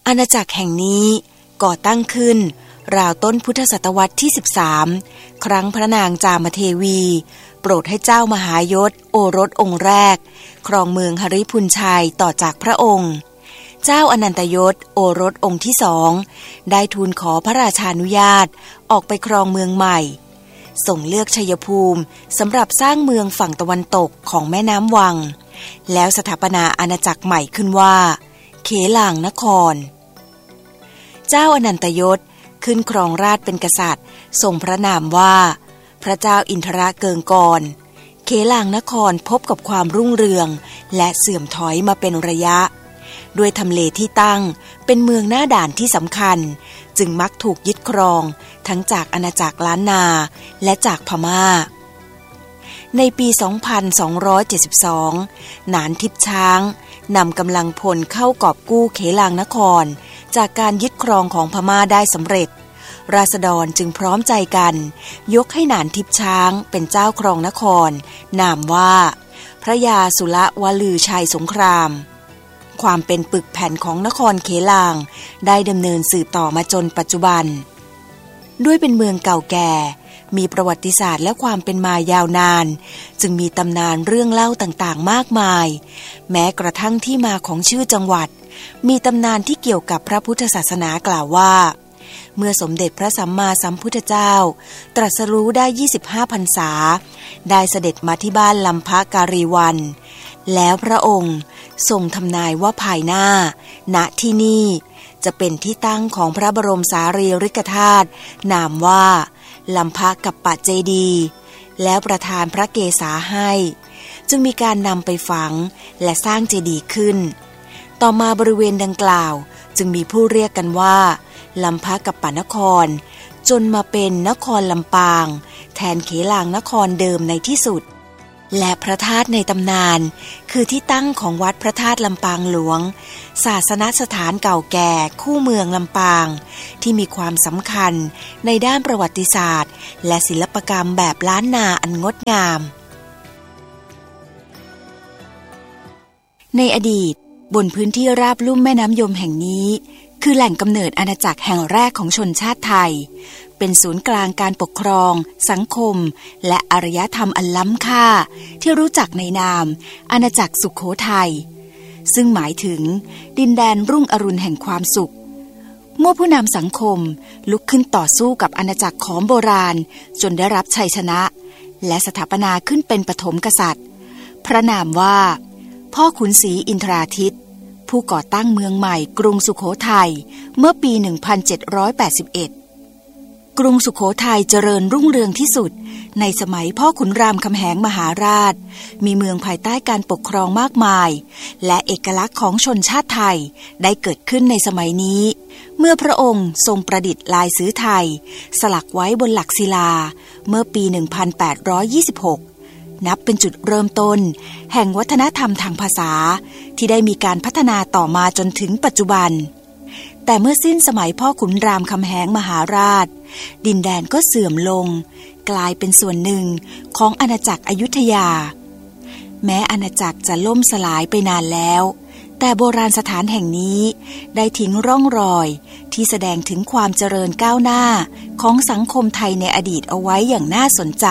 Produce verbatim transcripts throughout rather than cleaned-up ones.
อาณาจักรแห่งนี้ก่อตั้งขึ้นราวต้นพุทธศตวรรษที่สิบสามครั้งพระนางจามเทวีโปรดให้เจ้ามหายศโอรสองค์แรกครองเมืองหฤพุนชัยต่อจากพระองค์เจ้าอนันตยศโอรสองค์ที่สองได้ทูลขอพระราชานุญาตออกไปครองเมืองใหม่ส่งเลือกชัยภูมิสำหรับสร้างเมืองฝั่งตะวันตกของแม่น้ำวังแล้วสถาปนาอาณาจักรใหม่ขึ้นว่าเขลางนครเจ้าอนันตยศขึ้นครองราชย์เป็นกษัตริย์ทรงพระนามว่าพระเจ้าอินทรเกิงกรเขลางนครพบกับความรุ่งเรืองและเสื่อมถอยมาเป็นระยะด้วยทำเลที่ตั้งเป็นเมืองหน้าด่านที่สำคัญจึงมักถูกยึดครองทั้งจากอาณาจักรล้านนาและจากพม่าในปี สองพันสองร้อยเจ็ดสิบสอง หนานทิพย์ช้างนำกำลังพลเข้ากอบกู้เขลางนครจากการยึดครองของพม่าได้สำเร็จราษฎรจึงพร้อมใจกันยกให้หนานทิพย์ช้างเป็นเจ้าครองนครนามว่าพระยาสุรวลือชัยสงครามความเป็นปึกแผ่นของนครเขลางได้ดำเนินสืบต่อมาจนปัจจุบันด้วยเป็นเมืองเก่าแก่มีประวัติศาสตร์และความเป็นมายาวนานจึงมีตำนานเรื่องเล่าต่างๆมากมายแม้กระทั่งที่มาของชื่อจังหวัดมีตำนานที่เกี่ยวกับพระพุทธศาสนากล่าวว่าเมื่อสมเด็จพระสัมมาสัมพุทธเจ้าตรัสรู้ได้ยี่สิบห้าพรรษาได้เสด็จมาที่บ้านลำพะการีวันแล้วพระองค์ทรงทำนายว่าภายหน้าณที่นี่จะเป็นที่ตั้งของพระบรมสารีริกธาตุนามว่าลำพะกัปปะเจดีย์แล้วประทานพระเกศาให้จึงมีการนำไปฝังและสร้างเจดีย์ขึ้นต่อมาบริเวณดังกล่าวจึงมีผู้เรียกกันว่าลำพะกัปปะนครจนมาเป็นนครลำปางแทนเขลางนครเดิมในที่สุดและพระธาตุในตำนานคือที่ตั้งของวัดพระธาตุลำปางหลวงศาสนสถานเก่าแก่คู่เมืองลำปางที่มีความสำคัญในด้านประวัติศาสตร์และศิลปกรรมแบบล้านนาอันงดงามในอดีตบนพื้นที่ราบลุ่มแม่น้ำยมแห่งนี้คือแหล่งกำเนิดอาณาจักรแห่งแรกของชนชาติไทยเป็นศูนย์กลางการปกครองสังคมและอารยธรรมอันล้ำค่าที่รู้จักในนามอาณาจักรสุโขทัยซึ่งหมายถึงดินแดนรุ่งอรุณแห่งความสุขเมื่อผู้นำสังคมลุกขึ้นต่อสู้กับอาณาจักรขอมโบราณจนได้รับชัยชนะและสถาปนาขึ้นเป็นปฐมกษัตริย์พระนามว่าพ่อขุนศรีอินทราทิตย์ผู้ก่อตั้งเมืองใหม่กรุงสุโขทัยเมื่อปี หนึ่งพันเจ็ดร้อยแปดสิบเอ็ด กรุงสุโขทัยเจริญรุ่งเรืองที่สุดในสมัยพ่อขุนรามคำแหงมหาราชมีเมืองภายใต้การปกครองมากมายและเอกลักษณ์ของชนชาติไทยได้เกิดขึ้นในสมัยนี้เมื่อพระองค์ทรงประดิษฐ์ลายซื้อไทยสลักไว้บนหลักศิลาเมื่อปี หนึ่งพันแปดร้อยยี่สิบหกนับเป็นจุดเริ่มต้นแห่งวัฒนธรรมทางภาษาที่ได้มีการพัฒนาต่อมาจนถึงปัจจุบันแต่เมื่อสิ้นสมัยพ่อขุนรามคำแหงมหาราชดินแดนก็เสื่อมลงกลายเป็นส่วนหนึ่งของอาณาจักรอยุธยาแม้อาณาจักรจะล่มสลายไปนานแล้วแต่โบราณสถานแห่งนี้ได้ทิ้งร่องรอยที่แสดงถึงความเจริญก้าวหน้าของสังคมไทยในอดีตเอาไว้อย่างน่าสนใจ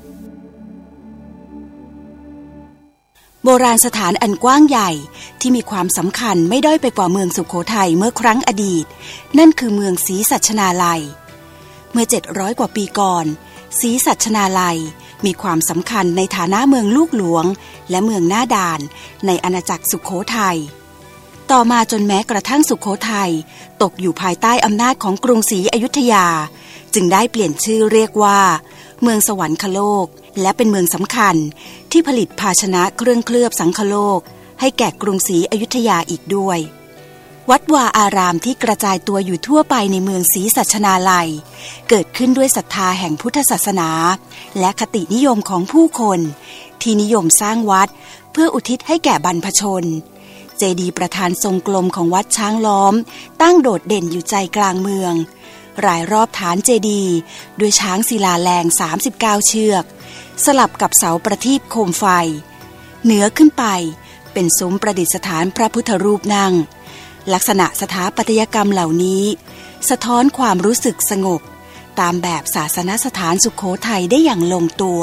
โบราณสถานอันกว้างใหญ่ที่มีความสำคัญไม่ด้อยไปกว่าเมืองสุโขทัยเมื่อครั้งอดีตนั่นคือเมืองศรีสัชนาลัยเมื่อเจ็ดร้อยกว่าปีก่อนศรีสัชนาลัยมีความสำคัญในฐานะเมืองลูกหลวงและเมืองหน้าด่านในอาณาจักรสุโขทัยต่อมาจนแม้กระทั่งสุโขทัยตกอยู่ภายใต้อำนาจของกรุงศรีอยุธยาจึงได้เปลี่ยนชื่อเรียกว่าเมืองสวรรคโลกและเป็นเมืองสำคัญที่ผลิตภาชนะเครื่องเคลือบสังคโลกให้แก่กรุงศรีอยุธยาอีกด้วยวัดวาอารามที่กระจายตัวอยู่ทั่วไปในเมืองศรีสัชนาลัยเกิดขึ้นด้วยศรัทธาแห่งพุทธศาสนาและคตินิยมของผู้คนที่นิยมสร้างวัดเพื่ออุทิศให้แก่บรรพชนเจดีย์ประธานทรงกลมของวัดช้างล้อมตั้งโดดเด่นอยู่ใจกลางเมืองรายรอบฐานเจดีย์ด้วยช้างศิลาแรงสามสิบเก้าเชือกสลับกับเสาประทีปโคมไฟเหนือขึ้นไปเป็นซุ้มประดิษฐานพระพุทธรูปนั่งลักษณะสถาปัตยกรรมเหล่านี้สะท้อนความรู้สึกสงบตามแบบศาสนสถานสุโขทัยได้อย่างลงตัว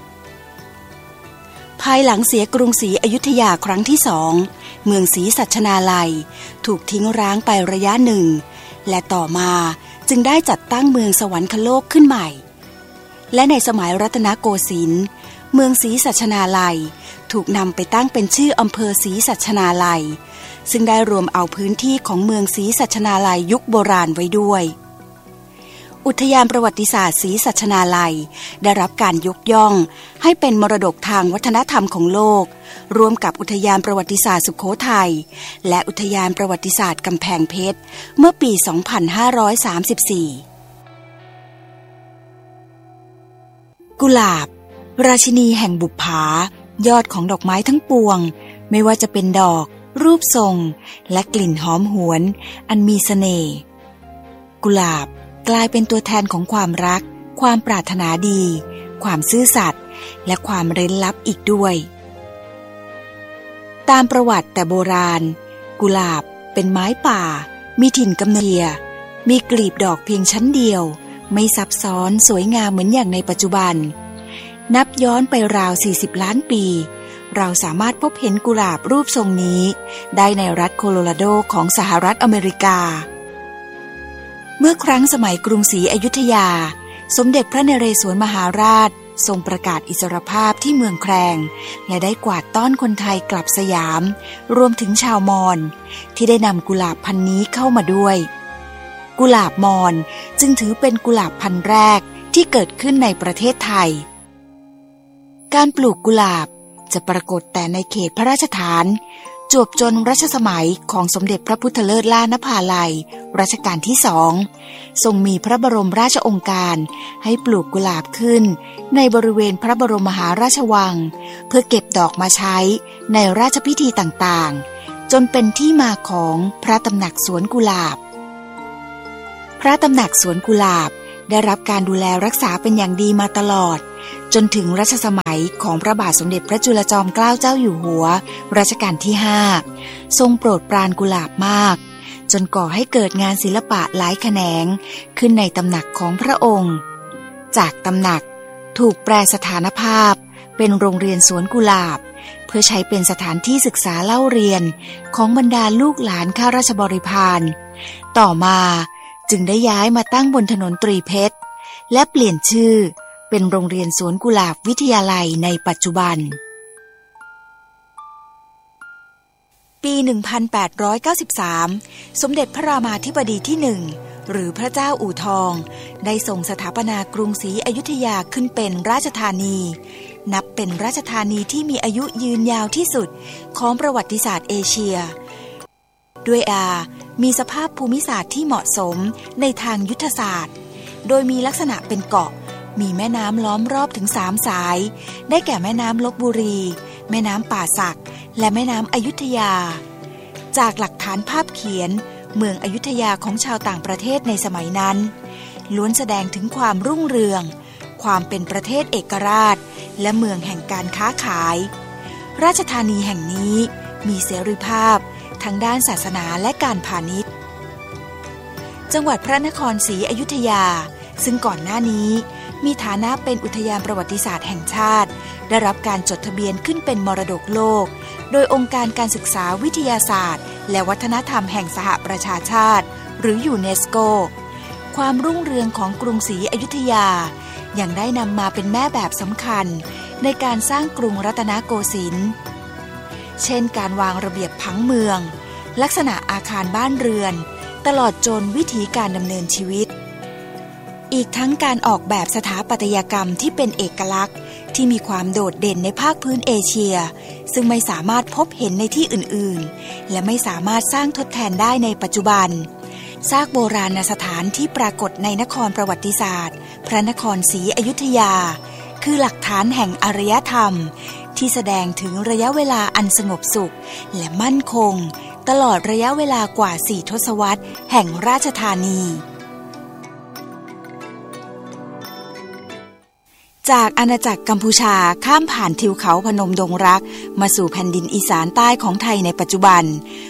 ภายหลังเสียกรุงศรีอยุธยาครั้งที่สองเมืองศรีสัชนาลัยถูกทิ้งร้างไประยะหนึ่งและต่อมาจึงได้จัดตั้งเมืองสวรรคโลกขึ้นใหม่และในสมัยรัตนโกสินทร์เมืองศรีสัชนาลัยถูกนำไปตั้งเป็นชื่ออำเภอศรีสัชนาลัยซึ่งได้รวมเอาพื้นที่ของเมืองศรีสัชนาลัยยุคโบราณไว้ด้วยอุทยานประวัติศาสตร์ศรีสัชนาลัยได้รับการยกย่องให้เป็นมรดกทางวัฒนธรรมของโลกร่วมกับอุทยานประวัติศาสตร์สุโขทัยและอุทยานประวัติศาสตร์กำแพงเพชรเมื่อปี สองพันห้าร้อยสามสิบสี่ กุหลาบราชินีแห่งบุปผายอดของดอกไม้ทั้งปวงไม่ว่าจะเป็นดอกรูปทรงและกลิ่นหอมหวนอันมีเสน่ห์กุหลาบกลายเป็นตัวแทนของความรักความปรารถนาดีความซื่อสัตย์และความเร้นลับอีกด้วยตามประวัติแต่โบราณกุหลาบเป็นไม้ป่ามีถิ่นกำเนิดมีกลีบดอกเพียงชั้นเดียวไม่ซับซ้อนสวยงามเหมือนอย่างในปัจจุบันนับย้อนไปราวสี่สิบล้านปีเราสามารถพบเห็นกุหลาบรูปทรงนี้ได้ในรัฐโคโลราโดของสหรัฐอเมริกาเมื่อครั้งสมัยกรุงศรีอยุธยาสมเด็จพระนเรศวรมหาราชทรงประกาศอิสรภาพที่เมืองแครงและได้กวาดต้อนคนไทยกลับสยามรวมถึงชาวมอญที่ได้นำกุหลาบพันธุ์นี้เข้ามาด้วยกุหลาบมอญจึงถือเป็นกุหลาบพันธุ์แรกที่เกิดขึ้นในประเทศไทยการปลูกกุหลาบจะปรากฏแต่ในเขตพระราชฐานจวบจนรัชสมัยของสมเด็จพระพุทธเลิศล่านภาลัยรัชกาลที่สองทรงมีพระบรมราชโองการให้ปลูกกุหลาบขึ้นในบริเวณพระบรมมหาราชวังเพื่อเก็บดอกมาใช้ในราชพิธีต่างๆจนเป็นที่มาของพระตำหนักสวนกุหลาบพระตำหนักสวนกุหลาบได้รับการดูแลรักษาเป็นอย่างดีมาตลอดจนถึงรัชสมัยของพระบาทสมเด็จพระจุลจอมเกล้าเจ้าอยู่หัวรัชกาลที่ห้าทรงโปรดปรานกุหลาบมากจนก่อให้เกิดงานศิลปะหลายแขนงขึ้นในตำหนักของพระองค์จากตำหนักถูกแปลสถานภาพเป็นโรงเรียนสวนกุหลาบเพื่อใช้เป็นสถานที่ศึกษาเล่าเรียนของบรรดาลูกหลานข้าราชบริพารต่อมาจึงได้ย้ายมาตั้งบนถนนตรีเพชรและเปลี่ยนชื่อเป็นโรงเรียนสวนกุหลาบวิทยาลัยในปัจจุบันปี หนึ่งพันแปดร้อยเก้าสิบสาม สมเด็จพระรามาธิบดีที่หนึ่งหรือพระเจ้าอู่ทองได้ทรงสถาปนากรุงศรีอยุธยาขึ้นเป็นราชธานีนับเป็นราชธานีที่มีอายุยืนยาวที่สุดของประวัติศาสตร์เอเชียด้วยอามีสภาพภูมิศาสตร์ที่เหมาะสมในทางยุทธศาสตร์โดยมีลักษณะเป็นเกาะมีแม่น้ำล้อมรอบถึงสามสายได้แก่แม่น้ำลพบุรีแม่น้ำป่าสักและแม่น้ำอยุธยาจากหลักฐานภาพเขียนเมืองอยุธยาของชาวต่างประเทศในสมัยนั้นล้วนแสดงถึงความรุ่งเรืองความเป็นประเทศเอกราชและเมืองแห่งการค้าขายราชธานีแห่งนี้มีเสรีภาพทั้งด้านศาสนาและการพาณิชย์จังหวัดพระนครศรีอยุธยาซึ่งก่อนหน้านี้มีฐานะเป็นอุทยานประวัติศาสตร์แห่งชาติได้รับการจดทะเบียนขึ้นเป็นมรดกโลกโดยองค์การการศึกษาวิทยาศาสตร์และวัฒนธรรมแห่งสหประชาชาติหรือยูเนสโกความรุ่งเรืองของกรุงศรีอยุธยายังได้นำมาเป็นแม่แบบสำคัญในการสร้างกรุงรัตนโกสินทร์เช่นการวางระเบียบผังเมืองลักษณะอาคารบ้านเรือนตลอดจนวิถีการดำเนินชีวิตอีกทั้งการออกแบบสถาปัตยกรรมที่เป็นเอกลักษณ์ที่มีความโดดเด่นในภาคพื้นเอเชียซึ่งไม่สามารถพบเห็นในที่อื่นๆและไม่สามารถสร้างทดแทนได้ในปัจจุบันซากโบราณสถานที่ปรากฏในนครประวัติศาสตร์พระนครศรีอยุธยาคือหลักฐานแห่งอารยธรรมที่แสดงถึงระยะเวลาอันสงบสุขและมั่นคงตลอดระยะเวลากว่าสี่ทศวรรษแห่งราชธานีจากอาณาจักรกัมพูชาข้ามผ่านทิวเขาพนมดงรักมาสู่แผ่นดินอีสานใต้ของไทยในปัจจุบัน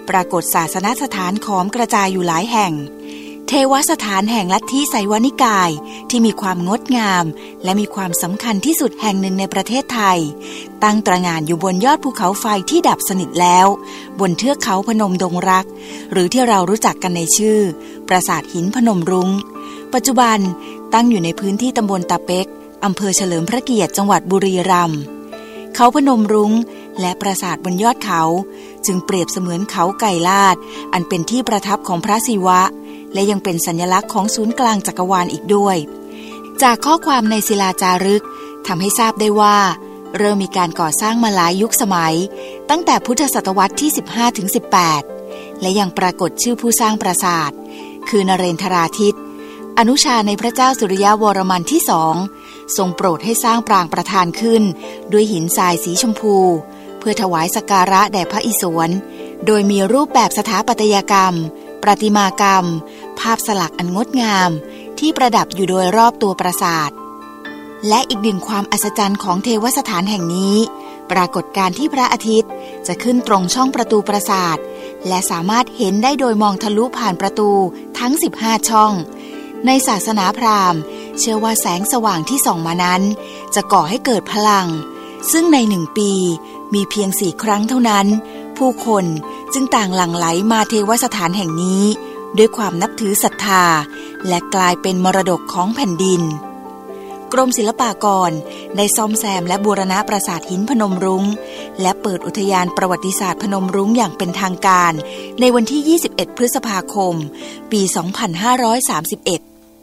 ปรากฏศาสนสถานขอมกระจายอยู่หลายแห่งเทวสถานแห่งลัทธิไสยวนิกายที่มีความงดงามและมีความสำคัญที่สุดแห่งหนึ่งในประเทศไทยตั้งตระหง่านอยู่บนยอดภูเขาไฟที่ดับสนิทแล้วบนเทือกเขาพนมดงรักหรือที่เรารู้จักกันในชื่อปราสาทหินพนมรุ้งปัจจุบันตั้งอยู่ในพื้นที่ตำบลตะเป็กอำเภอเฉลิมพระเกียรติจังหวัดบุรีรัมย์เขาพนมรุ้งและปราสาทบนยอดเขาจึงเปรียบเสมือนเขาไก่ลาดอันเป็นที่ประทับของพระศิวะและยังเป็นสัญลักษณ์ของศูนย์กลางจักรวาลอีกด้วยจากข้อความในศิลาจารึกทำให้ทราบได้ว่าเริ่มมีการก่อสร้างมาหลายยุคสมัยตั้งแต่พุทธศตวรรษที่ สิบห้าถึงสิบแปด และยังปรากฏชื่อผู้สร้างปราสาทคือนเรนทราธิตอนุชาในพระเจ้าสุริยะวรมันที่สองทรงโปรดให้สร้างปรางประธานขึ้นด้วยหินทรายสีชมพูเพื่อถวายสักการะแด่พระอิศวรโดยมีรูปแบบสถาปัตยกรรมประติมากรรมภาพสลักอันงดงามที่ประดับอยู่โดยรอบตัวปราสาทและอีกหนึ่งความอัศจรรย์ของเทวสถานแห่งนี้ปรากฏการณ์ที่พระอาทิตย์จะขึ้นตรงช่องประตูปราสาทและสามารถเห็นได้โดยมองทะลุผ่านประตูทั้งสิบห้าช่องในศาสนาพราหมณ์เชื่อว่าแสงสว่างที่ส่องมานั้นจะก่อให้เกิดพลังซึ่งในหนึ่งปีมีเพียงสี่ครั้งเท่านั้นผู้คนจึงต่างหลั่งไหลมาเทวสถานแห่งนี้ด้วยความนับถือศรัทธาและกลายเป็นมรดกของแผ่นดินกรมศิลปากรได้ซ่อมแซมและบูรณะปราสาทหินพนมรุ้งและเปิดอุทยานประวัติศาสตร์พนมรุ้งอย่างเป็นทางการในวันที่ยี่สิบเอ็ดพฤษภาคมปีสองพันห้าร้อยสามสิบเอ็ด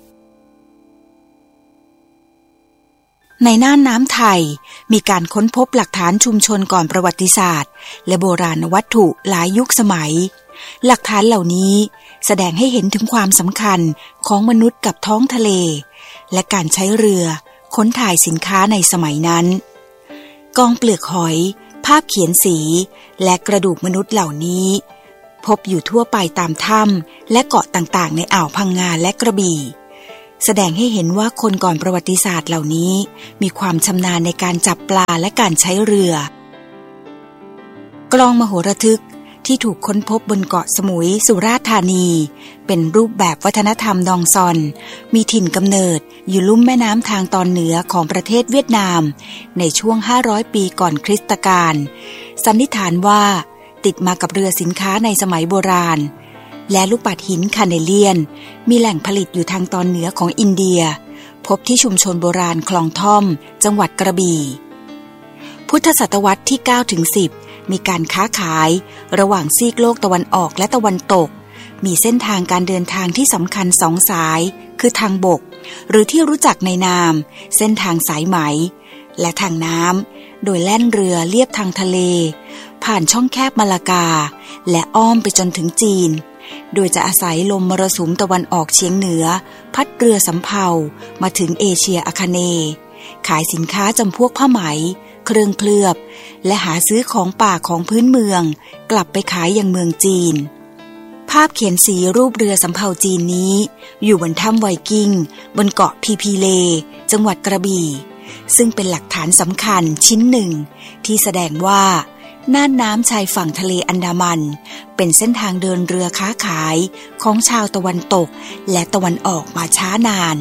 ในน่านน้ำไทยมีการค้นพบหลักฐานชุมชนก่อนประวัติศาสตร์และโบราณวัตถุหลายยุคสมัยหลักฐานเหล่านี้แสดงให้เห็นถึงความสำคัญของมนุษย์กับท้องทะเลและการใช้เรือขนถ่ายสินค้าในสมัยนั้นกองเปลือกหอยภาพเขียนสีและกระดูกมนุษย์เหล่านี้พบอยู่ทั่วไปตามถ้ำและเกาะต่างๆในอ่าวพังงาและกระบี่แสดงให้เห็นว่าคนก่อนประวัติศาสตร์เหล่านี้มีความชำนาญในการจับปลาและการใช้เรือกลองมโหระทึกที่ถูกค้นพบบนเกาะสมุยสุราษฎร์ธานีเป็นรูปแบบวัฒนธรรมดองซอนมีถิ่นกำเนิดอยู่ลุ่มแม่น้ำทางตอนเหนือของประเทศเวียดนามในช่วงห้าร้อยปีก่อนคริสตกาลสันนิษฐานว่าติดมากับเรือสินค้าในสมัยโบราณและลูกปัดหินคาเนเลียนมีแหล่งผลิตอยู่ทางตอนเหนือของอินเดียพบที่ชุมชนโบราณคลองท่อมจังหวัดกระบี่พุทธศตวรรษที่ เก้าถึงสิบ มีการค้าขายระหว่างซีกโลกตะวันออกและตะวันตกมีเส้นทางการเดินทางที่สำคัญสองสายคือทางบกหรือที่รู้จักในนามเส้นทางสายไหมและทางน้ำโดยแล่นเรือเลียบทางทะเลผ่านช่องแคบมาลากาและอ้อมไปจนถึงจีนโดยจะอาศัยลมมรสุมตะวันออกเฉียงเหนือพัดเรือสำเภามาถึงเอเชียอาคเนย์ขายสินค้าจำพวกผ้าไหมเครื่องเคลือบและหาซื้อของป่าของพื้นเมืองกลับไปขายยังเมืองจีนภาพเขียนสีรูปเรือสำเภาจีนนี้อยู่บนถ้ำไวกิ้งบนเกาะพีพีเลจังหวัดกระบี่ซึ่งเป็นหลักฐานสำคัญชิ้นหนึ่งที่แสดงว่าน่านน้ำชายฝั่งทะเลอันดามันเป็นเส้นทางเดินเรือค้าขายของชาวตะวันตกและตะวันออกมาช้านาน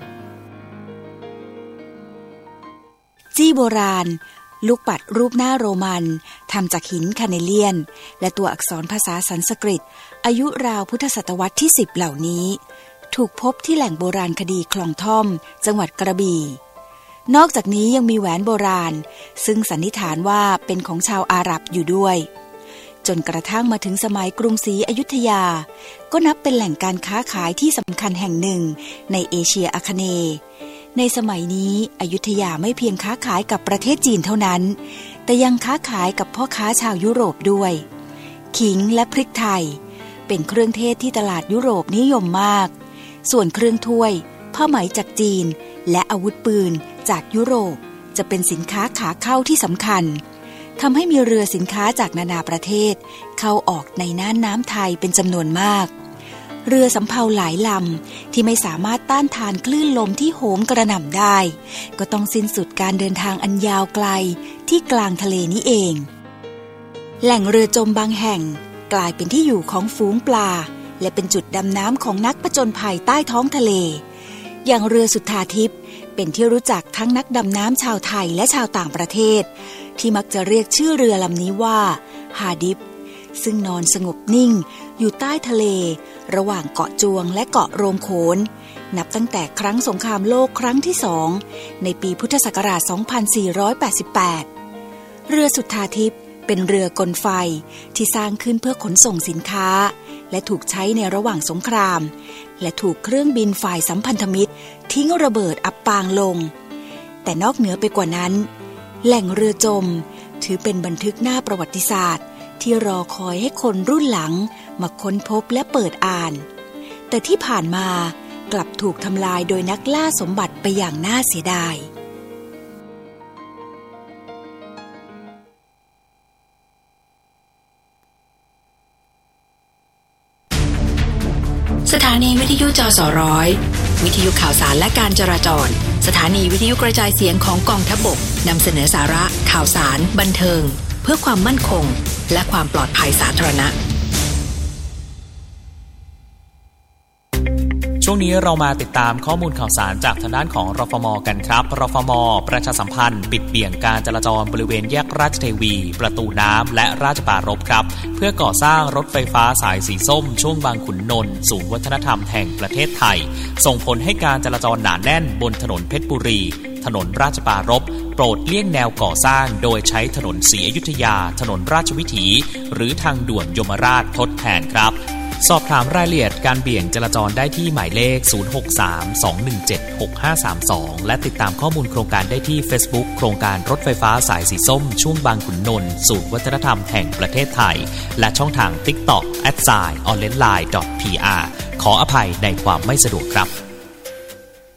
จี้โบราณลูกปัดรูปหน้าโรมันทำจากหินคาเนเลียนและตัวอักษรภาษาสันสกฤตอายุราวพุทธศตวรรษที่สิบเหล่านี้ถูกพบที่แหล่งโบราณคดีคลองท่อมจังหวัดกระบี่นอกจากนี้ยังมีแหวนโบราณซึ่งสันนิษฐานว่าเป็นของชาวอาหรับอยู่ด้วยจนกระทั่งมาถึงสมัยกรุงศรีอยุธยาก็นับเป็นแหล่งการค้าขายที่สำคัญแห่งหนึ่งในเอเชียอาคเนย์ในสมัยนี้อยุธยาไม่เพียงค้าขายกับประเทศจีนเท่านั้นแต่ยังค้าขายกับพ่อค้าชาวยุโรปด้วยขิงและพริกไทยเป็นเครื่องเทศที่ตลาดยุโรปนิยมมากส่วนเครื่องถ้วยผ้าไหมจากจีนและอาวุธปืนจากยุโรปจะเป็นสินค้าขาเข้าที่สำคัญทำให้มีเรือสินค้าจากนานาประเทศเข้าออกในน่านน้ำไทยเป็นจำนวนมากเรือสำเภาหลายลำที่ไม่สามารถต้านทานคลื่นลมที่โหมกระหน่ำได้ก็ต้องสิ้นสุดการเดินทางอันยาวไกลที่กลางทะเลนี้เองแหล่งเรือจมบางแห่งกลายเป็นที่อยู่ของฝูงปลาและเป็นจุดดำน้ำของนักผจญภัยใต้ท้องทะเลอย่างเรือสุทธาทิพย์เป็นที่รู้จักทั้งนักดำน้ำชาวไทยและชาวต่างประเทศที่มักจะเรียกชื่อเรือลำนี้ว่าฮาดิฟซึ่งนอนสงบนิ่งอยู่ใต้ทะเลระหว่างเกาะจวงและเกาะโรมโขนนับตั้งแต่ครั้งสงครามโลกครั้งที่สองในปีพุทธศักราช สองพันสี่ร้อยแปดสิบแปด เรือสุทธาทิพย์เป็นเรือกลไฟที่สร้างขึ้นเพื่อขนส่งสินค้าและถูกใช้ในระหว่างสงครามและถูกเครื่องบินฝ่ายสัมพันธมิตรทิ้งระเบิดอับปางลงแต่นอกเหนือไปกว่านั้นแหล่งเรือจมถือเป็นบันทึกหน้าประวัติศาสตร์ที่รอคอยให้คนรุ่นหลังมาค้นพบและเปิดอ่านแต่ที่ผ่านมากลับถูกทำลายโดยนักล่าสมบัติไปอย่างน่าเสียดายสถานีวิทยุจสร้อยวิทยุข่าวสารและการจราจรสถานีวิทยุกระจายเสียงของกองทัพบกนำเสนอสาระข่าวสารบันเทิงเพื่อความมั่นคงและความปลอดภัยสาธารณะช่วงนี้เรามาติดตามข้อมูลข่าวสารจากทางด้านของรฟม.กันครับรฟม.ประชาสัมพันธ์ปิดเบี่ยงการจราจรบริเวณแยกราชเทวีประตูน้ำและราชปรารภครับเพื่อก่อสร้างรถไฟฟ้าสายสีส้มช่วงบางขุนนนท์ศูนย์วัฒนธรรมแห่งประเทศไทยส่งผลให้การจราจรหนาแน่นบนถนนเพชรบุรีถนนราชปรารภโปรดเลี่ยงแนวก่อสร้างโดยใช้ถนนศรีอยุธยาถนนราชวิถีหรือทางด่วนยมราชทดแทนครับสอบถามรายละเอียดการเบี่ยงจราจรได้ที่หมายเลขศูนย์ หก สาม สอง หนึ่ง เจ็ด หก ห้า สาม สองและติดตามข้อมูลโครงการได้ที่ Facebook โครงการรถไฟฟ้าสายสีส้มช่วงบางขุนนนท์ศูนย์วัฒนธรรมแห่งประเทศไทยและช่องทาง TikTok แอท ไซน์ ออนไลน์ ดอท พี อาร์ ขออภัยในความไม่สะดวกครับ